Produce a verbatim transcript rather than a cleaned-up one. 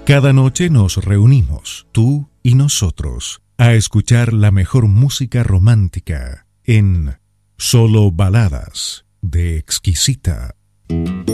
Cada noche nos reunimos, tú y nosotros, a escuchar la mejor música romántica en Solo Baladas de Exquisita.